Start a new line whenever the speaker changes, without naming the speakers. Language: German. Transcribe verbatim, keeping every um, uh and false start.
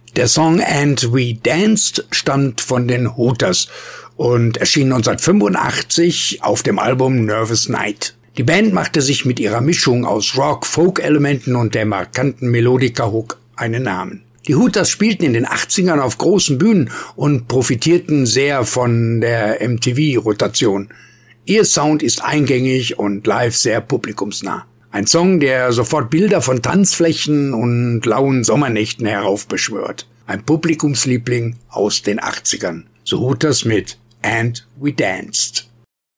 Der Song And We Danced stammt von den Hooters und erschien neunzehnhundertfünfundachtzig auf dem Album Nervous Night. Die Band machte sich mit ihrer Mischung aus Rock-Folk-Elementen und der markanten Melodika-Hook einen Namen. Die Hooters spielten in den achtzigern auf großen Bühnen und profitierten sehr von der M T V-Rotation. Ihr Sound ist eingängig und live sehr publikumsnah. Ein Song, der sofort Bilder von Tanzflächen und lauen Sommernächten heraufbeschwört. Ein Publikumsliebling aus den achtzigern. So Hooters mit And We Danced.